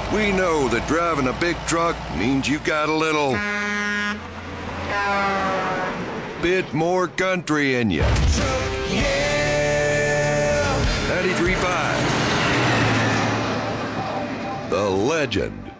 We know that driving a big truck means you got a little bit more country in you. Yeah! 93.5. The legend.